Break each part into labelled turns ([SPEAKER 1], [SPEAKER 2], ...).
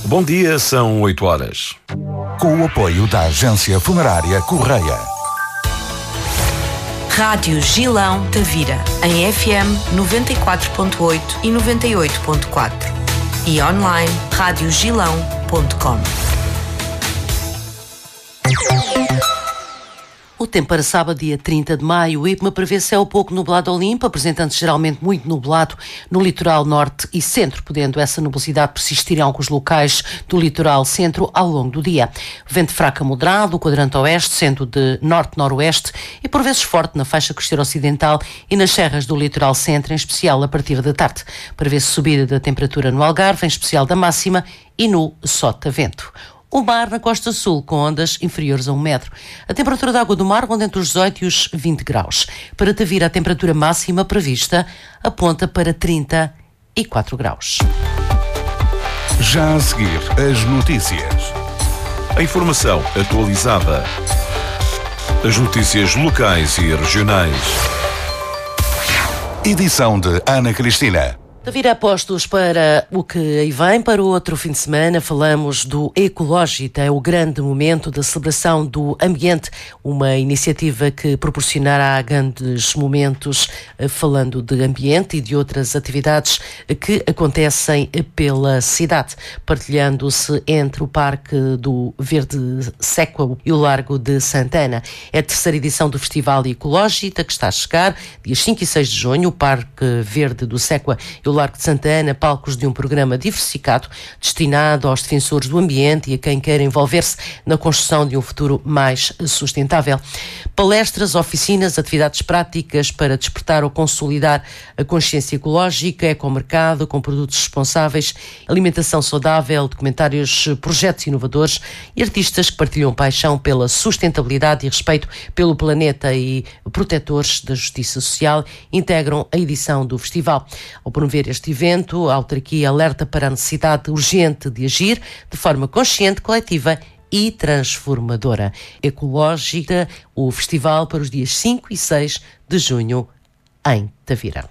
[SPEAKER 1] Bom dia, são 8 horas.
[SPEAKER 2] Com o apoio da Agência Funerária Correia.
[SPEAKER 3] Rádio Gilão Tavira, em FM 94.8 e 98.4 e online radiogilão.com.
[SPEAKER 4] O tempo para sábado, dia 30 de maio, o IPMA prevê céu pouco nublado ou limpo, apresentando-se geralmente muito nublado no litoral norte e centro, podendo essa nubosidade persistir em alguns locais do litoral centro ao longo do dia. Vento fraco a moderado, o quadrante oeste, sendo de norte-noroeste e por vezes forte na faixa costeira ocidental e nas serras do litoral centro, em especial a partir da tarde. Prevê-se subida da temperatura no Algarve, em especial da máxima, e no sotavento. O mar na costa sul, com ondas inferiores a 1 metro. A temperatura da água do mar ronda entre os 18 e os 20 graus. Para Tavira, a temperatura máxima prevista aponta para 34 graus.
[SPEAKER 2] Já a seguir, as notícias.
[SPEAKER 1] A informação atualizada. As notícias locais e regionais.
[SPEAKER 2] Edição de Ana Cristina.
[SPEAKER 4] Tavira apostos para o que aí vem, para o outro fim de semana. Falamos do Ecológita, é o grande momento da celebração do ambiente, uma iniciativa que proporcionará grandes momentos falando de ambiente e de outras atividades que acontecem pela cidade, partilhando-se entre o Parque do Verde Séqua e o Largo de Santana. É a terceira edição do Festival Ecológita que está a chegar, dias 5 e 6 de junho, o Parque Verde do Séqua e o Largo de Santana, palcos de um programa diversificado destinado aos defensores do ambiente e a quem quer envolver-se na construção de um futuro mais sustentável. Palestras, oficinas, atividades práticas para despertar ou consolidar a consciência ecológica, ecomercado com produtos responsáveis, alimentação saudável, documentários, projetos inovadores e artistas que partilham paixão pela sustentabilidade e respeito pelo planeta e protetores da justiça social integram a edição do festival. Ao promover este evento, a autarquia alerta para a necessidade urgente de agir de forma consciente, coletiva e transformadora. Ecológica, o festival para os dias 5 e 6 de junho em Tavira.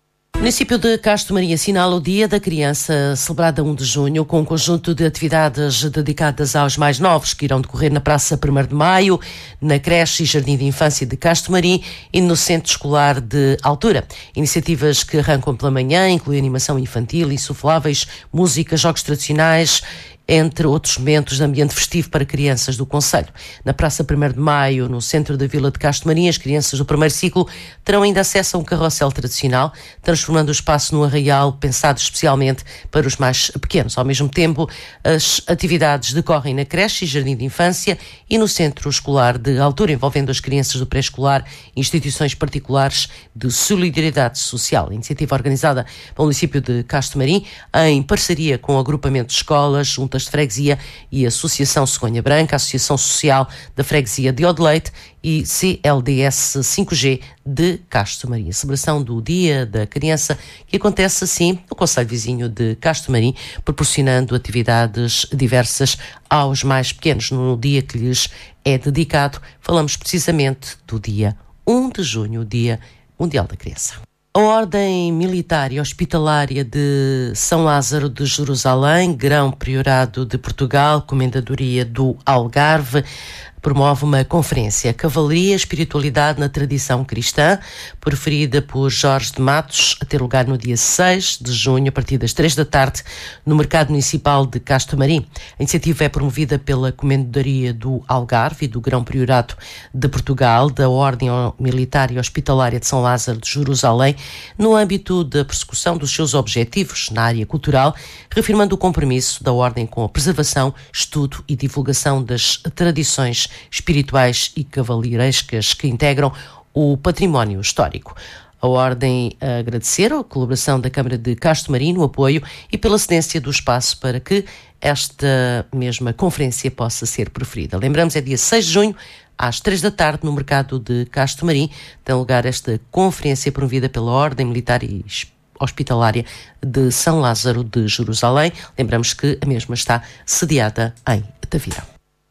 [SPEAKER 4] O município de Castro Maria assinala o Dia da Criança, celebrado a 1 de junho, com um conjunto de atividades dedicadas aos mais novos, que irão decorrer na Praça 1º de Maio, na creche e jardim de infância de Castro Marim e no centro escolar de Altura. Iniciativas que arrancam pela manhã, incluem animação infantil, insufláveis, música, jogos tradicionais, entre outros momentos de ambiente festivo para crianças do concelho. Na Praça 1º de Maio, no centro da Vila de Castro Marim, as crianças do primeiro ciclo terão ainda acesso a um carrossel tradicional, transformando o espaço num arraial pensado especialmente para os mais pequenos. Ao mesmo tempo, as atividades decorrem na creche e jardim de infância e no centro escolar de Altura, envolvendo as crianças do pré-escolar e instituições particulares de solidariedade social. A iniciativa organizada pelo município de Castro Marim, em parceria com o agrupamento de escolas, juntas de freguesia e a Associação Cegonha Branca, a Associação Social da Freguesia de Odeleite e CLDS 5G de Castro Marim. A celebração do Dia da Criança que acontece assim no concelho vizinho de Castro Marim, proporcionando atividades diversas aos mais pequenos. No dia que lhes é dedicado, falamos precisamente do dia 1 de junho, o Dia Mundial da Criança. A Ordem Militar e Hospitalária de São Lázaro de Jerusalém, Grão-Priorado de Portugal, Comendadoria do Algarve, promove uma conferência Cavalaria, Espiritualidade na Tradição Cristã, proferida por Jorge de Matos, a ter lugar no dia 6 de junho, a partir das 3 da tarde, no Mercado Municipal de Castro Marim. A iniciativa é promovida pela Comendadoria do Algarve e do Grão-Priorado de Portugal, da Ordem Militar e Hospitalária de São Lázaro de Jerusalém, no âmbito da persecução dos seus objetivos na área cultural, reafirmando o compromisso da Ordem com a preservação, estudo e divulgação das tradições espirituais e cavalheirescas que integram o património histórico. A Ordem a agradecer a colaboração da Câmara de Castro Marim no apoio e pela cedência do espaço para que esta mesma conferência possa ser proferida. Lembramos, é dia 6 de junho, às 3 da tarde, no Mercado de Castro Marim, tem lugar esta conferência promovida pela Ordem Militar e Hospitalária de São Lázaro de Jerusalém. Lembramos que a mesma está sediada em Tavira.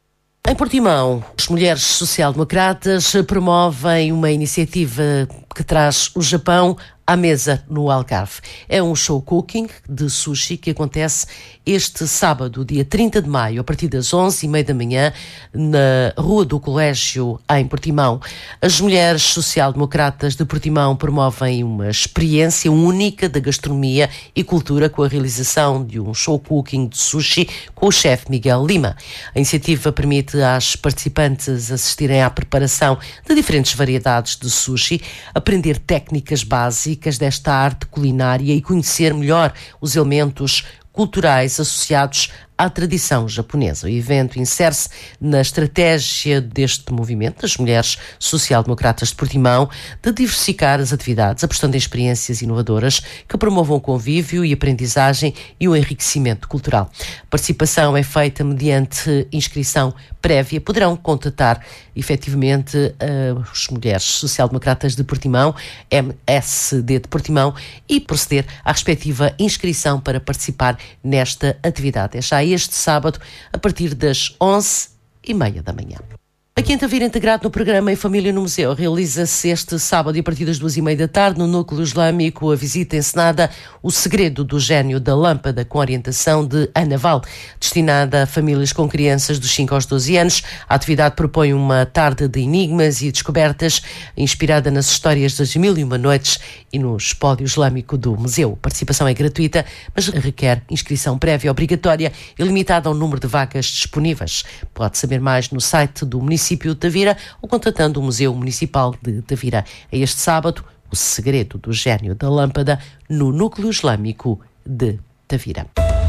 [SPEAKER 4] Em Portimão, as mulheres social-democratas promovem uma iniciativa que traz o Japão à mesa no Algarve. É um show cooking de sushi que acontece este sábado, dia 30 de maio, a partir das 11h30 da manhã, na Rua do Colégio, em Portimão. As mulheres social-democratas de Portimão promovem uma experiência única da gastronomia e cultura com a realização de um show cooking de sushi com o chefe Miguel Lima. A iniciativa permite às participantes assistirem à preparação de diferentes variedades de sushi, aprender técnicas básicas desta arte culinária e conhecer melhor os elementos culturais associados à tradição japonesa. O evento insere-se na estratégia deste movimento das mulheres social-democratas de Portimão de diversificar as atividades, apostando em experiências inovadoras que promovam o convívio e aprendizagem e o enriquecimento cultural. A participação é feita mediante inscrição prévia. Poderão contatar efetivamente as mulheres social-democratas de Portimão, MSD de Portimão, e proceder à respectiva inscrição para participar nesta atividade. É já este sábado, a partir das 11h30 da manhã. Aqui em Tavira, integrado no programa Em Família no Museu, realiza-se este sábado e a partir das 2h30 da tarde, no Núcleo Islâmico, a visita encenada O Segredo do Gênio da Lâmpada, com orientação de Ana Val, destinada a famílias com crianças dos 5 aos 12 anos. A atividade propõe uma tarde de enigmas e descobertas, inspirada nas histórias das 1001 Noites e no espólio islâmico do museu. A participação é gratuita, mas requer inscrição prévia obrigatória e limitada ao número de vagas disponíveis. Pode saber mais no site do município de Tavira ou contatando o Museu Municipal de Tavira. É este sábado, O Segredo do Gênio da Lâmpada, no Núcleo Islâmico de Tavira.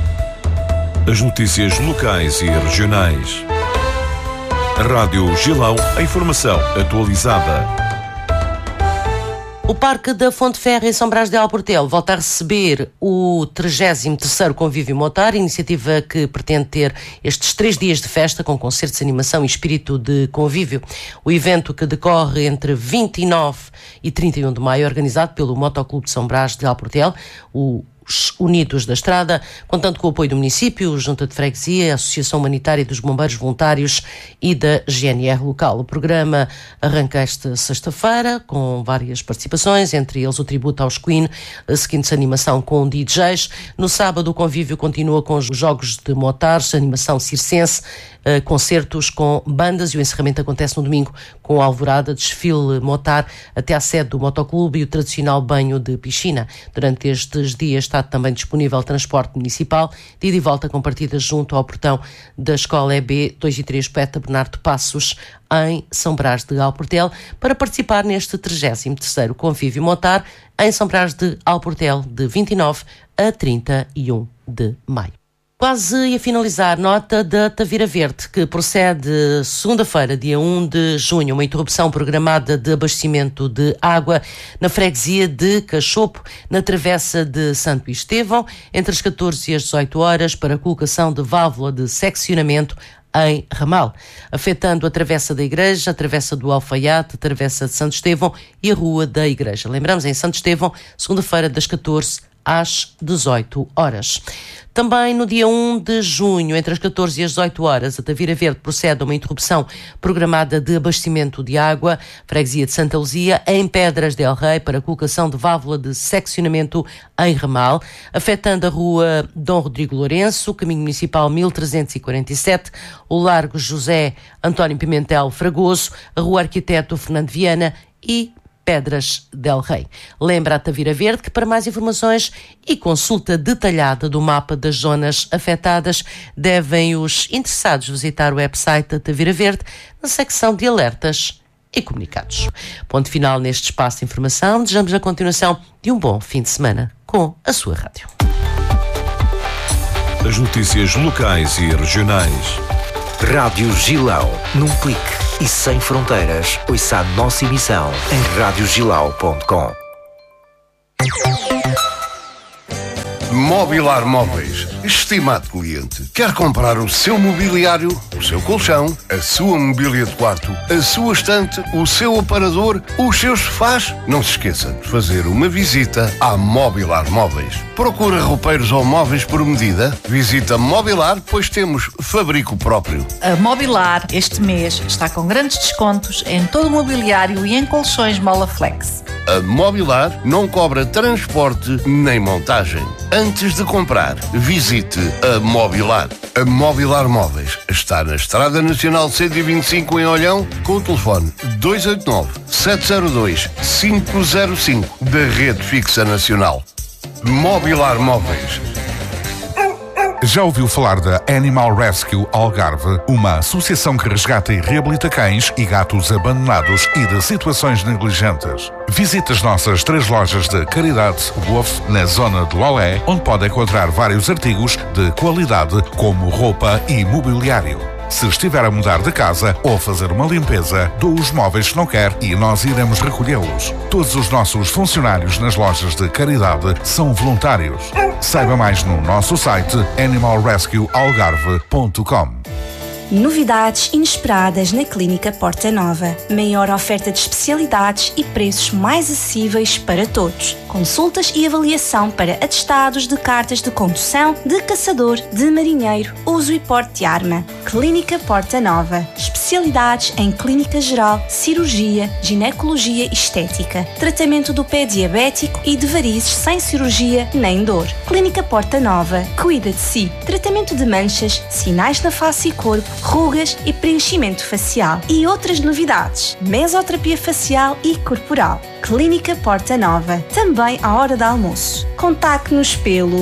[SPEAKER 1] As notícias locais e regionais. Rádio Gilão, a informação atualizada.
[SPEAKER 4] O Parque da Fonte Ferro em São Brás de Alportel volta a receber o 33º Convívio Motar, iniciativa que pretende ter estes 3 dias de festa com concertos de animação e espírito de convívio. O evento, que decorre entre 29 e 31 de maio, é organizado pelo Motoclube de São Brás de Alportel, os Unidos da Estrada, contando com o apoio do município, Junta de Freguesia, a Associação Humanitária dos Bombeiros Voluntários e da GNR local. O programa arranca esta sexta-feira com várias participações, entre eles o tributo aos Queen, a seguinte animação com DJs. No sábado o convívio continua com os jogos de motares, animação circense, concertos com bandas, e o encerramento acontece no domingo com a alvorada, desfile motar até à sede do Motoclube e o tradicional banho de piscina. Durante estes dias está também disponível transporte municipal de ida e volta com partidas junto ao portão da Escola EB 2 e 3 Poeta Bernardo Passos, em São Brás de Alportel, para participar neste 33º Convívio Motar em São Brás de Alportel, de 29 a 31 de maio. Quase a finalizar, nota da Tavira Verde, que procede segunda-feira, dia 1 de junho, uma interrupção programada de abastecimento de água na freguesia de Cachopo, na travessa de Santo Estevão, entre as 14 e as 18 horas, para a colocação de válvula de seccionamento em ramal, afetando a travessa da Igreja, a travessa do Alfaiate, a travessa de Santo Estevão e a Rua da Igreja. Lembramos, em Santo Estevão, segunda-feira, das 14 às 18 horas. Também no dia 1 de junho, entre as 14 e as 18 horas, a Tavira Verde procede a uma interrupção programada de abastecimento de água, freguesia de Santa Luzia, em Pedras del Rei, para a colocação de válvula de seccionamento em ramal, afetando a Rua Dom Rodrigo Lourenço, Caminho Municipal 1347, o Largo José António Pimentel Fragoso, a Rua Arquiteto Fernando Viana e Pedras del Rei. Lembra a Tavira Verde que, para mais informações e consulta detalhada do mapa das zonas afetadas, devem os interessados visitar o website da Tavira Verde na secção de alertas e comunicados. Ponto final neste espaço de informação. Desejamos a continuação de um bom fim de semana com a sua rádio.
[SPEAKER 1] As notícias locais e regionais.
[SPEAKER 5] Rádio Gilão, num clique e sem fronteiras. Ouça a nossa emissão em radiogilau.com.
[SPEAKER 6] Mobilar Móveis. Estimado cliente, quer comprar o seu mobiliário, o seu colchão, a sua mobília de quarto, a sua estante, o seu aparador, os seus sofás? Não se esqueça de fazer uma visita à Mobilar Móveis. Procura roupeiros ou móveis por medida? Visita Mobilar, pois temos fabrico próprio.
[SPEAKER 7] A Mobilar este mês está com grandes descontos em todo o mobiliário e em colchões Mola Flex.
[SPEAKER 6] A Mobilar não cobra transporte nem montagem. Antes de comprar, visite a Mobilar. A Mobilar Móveis está na Estrada Nacional 125 em Olhão, com o telefone 289-702-505 da Rede Fixa Nacional. Mobilar Móveis.
[SPEAKER 2] Já ouviu falar da Animal Rescue Algarve, uma associação que resgata e reabilita cães e gatos abandonados e de situações negligentes? Visite as nossas 3 lojas de caridade Wolf na zona de Lolé, onde pode encontrar vários artigos de qualidade como roupa e mobiliário. Se estiver a mudar de casa ou fazer uma limpeza, doe os móveis que não quer e nós iremos recolhê-los. Todos os nossos funcionários nas lojas de caridade são voluntários. Saiba mais no nosso site animalrescuealgarve.com.
[SPEAKER 7] Novidades inesperadas na Clínica Porta Nova. Maior oferta de especialidades e preços mais acessíveis para todos. Consultas e avaliação para atestados de cartas de condução, de caçador, de marinheiro, uso e porte de arma. Clínica Porta Nova. Especialidades em clínica geral, cirurgia, ginecologia e estética. Tratamento do pé diabético e de varizes sem cirurgia nem dor. Clínica Porta Nova. Cuida de si. Tratamento de manchas, sinais na face e corpo, rugas e preenchimento facial. E outras novidades. Mesoterapia facial e corporal. Clínica Porta Nova. Também à hora de almoço. Contacte-nos pelo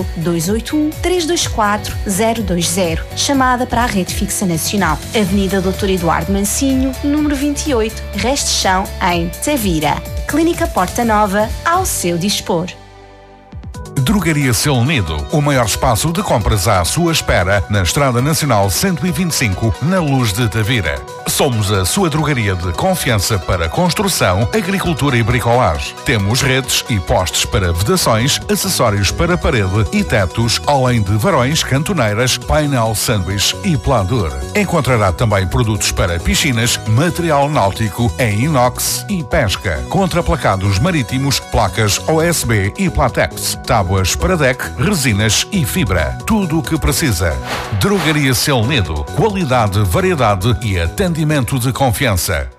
[SPEAKER 7] 281-324-020. Chamada para a Rede Fixa Nacional. Avenida Dr. Eduardo Mancinho, número 28, Resto de Chão, em Tavira. Clínica Porta Nova, ao seu dispor.
[SPEAKER 2] Drogaria Seu Nido, o maior espaço de compras à sua espera na Estrada Nacional 125, na Luz de Tavira. Somos a sua drogaria de confiança para construção, agricultura e bricolagem. Temos redes e postes para vedações, acessórios para parede e tetos, além de varões, cantoneiras, painel sanduíche e pladur. Encontrará também produtos para piscinas, material náutico em inox e pesca, contraplacados marítimos, placas OSB e Platex, tábuas para deck, resinas e fibra. Tudo o que precisa. Drogaria Seu Nido. Qualidade, variedade e atendimento de confiança.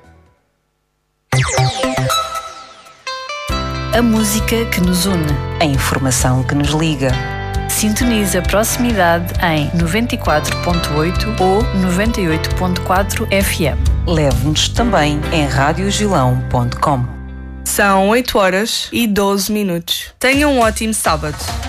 [SPEAKER 8] A música que nos une. A informação que nos liga. Sintoniza a proximidade em 94.8 ou 98.4 FM.
[SPEAKER 3] Leve-nos também em radiogilão.com.
[SPEAKER 9] São 8 horas e 12 minutos. Tenham um ótimo sábado.